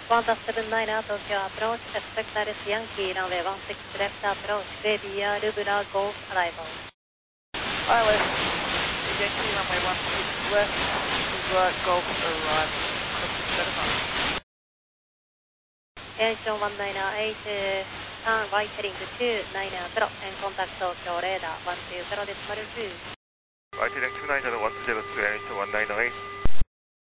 Qantas 79 Tokyo approach, expect that is Yankee, runway 16 left approach, baby, Lubula Golf arrival. Hi, left. Yankee, runway 16 left, Lubula Golf arrival. Airtion 198, turn right heading to 290 and contact Tokyo radar 120.2. Right heading 290 120 to Airtion 1908.